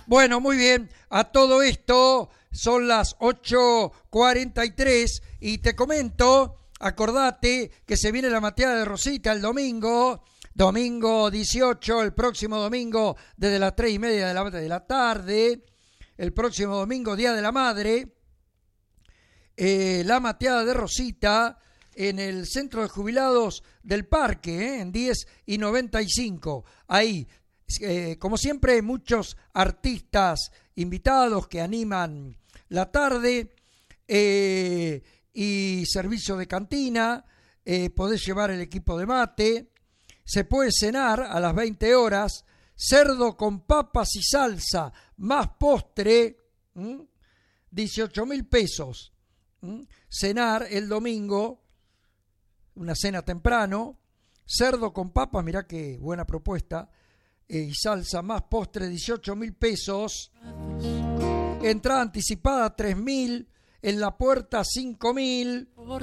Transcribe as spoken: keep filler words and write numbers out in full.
Bueno, muy bien. A todo esto son las ocho cuarenta y tres y te comento, acordate que se viene la mateada de Rosita el domingo, domingo dieciocho, el próximo domingo desde las tres y media de la, de la tarde, el próximo domingo, Día de la Madre, eh, la mateada de Rosita en el Centro de Jubilados del Parque, eh, en diez y noventa y cinco, ahí. Eh, como siempre, muchos artistas invitados que animan la tarde eh, y servicio de cantina, eh, podés llevar el equipo de mate, se puede cenar a las veinte horas, cerdo con papas y salsa, más postre, ¿m? dieciocho mil pesos, ¿m? Cenar el domingo, una cena temprano, cerdo con papas, mirá qué buena propuesta, y salsa más postre, dieciocho mil pesos. Entrada anticipada tres mil, en la puerta cinco mil.